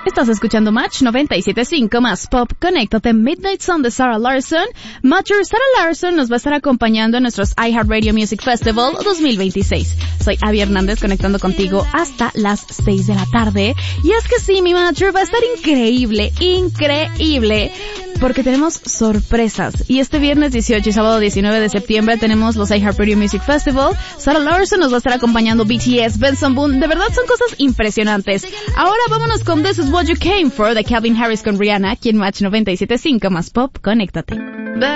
Estás escuchando Match 97.5 más Pop. Conéctate, Midnight Sun de Sarah Larsson. Matcher, Sarah Larsson nos va a estar acompañando en nuestros iHeartRadio Music Festival 2026. Soy Abby Hernández conectando contigo hasta las 6 de la tarde. Y es que sí, mi Matcher va a estar increíble, porque tenemos sorpresas. Y este viernes 18 y sábado 19 de septiembre tenemos los iHeartRadio Music Festival. Sarah Larsson nos va a estar acompañando, BTS, Benson Boone. De verdad son cosas impresionantes. Ahora vámonos con This Is What You Came For de Calvin Harris con Rihanna, aquí en Match 97.5 más Pop. Conéctate.